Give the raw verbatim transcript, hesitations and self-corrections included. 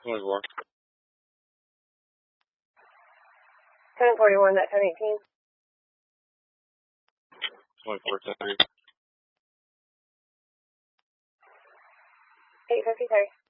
twenty-four. ten forty-one, that ten eighteen. twenty-four, ten three. eight fifty-three.